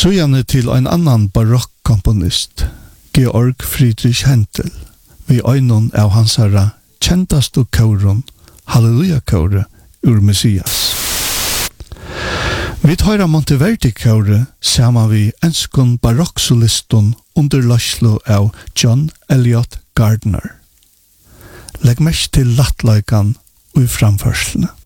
Så gjerne til en annan barokkkomponist, Georg Friedrich Händel, vi øynon av hans herra kjentaste kåren, Halleluja-kåre ur Messias. Vi tar Monteverdi-kåre sammen vi enskon barokksolisten under løslo av John Eliot Gardner. Legg mest til lattløykan og i framførslene.